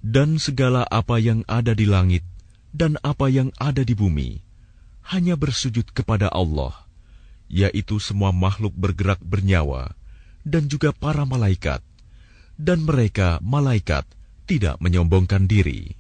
Dan segala apa yang ada di langit dan apa yang ada di bumi hanya bersujud kepada Allah, yaitu semua makhluk bergerak bernyawa dan juga para malaikat. Dan mereka, malaikat, tidak menyombongkan diri.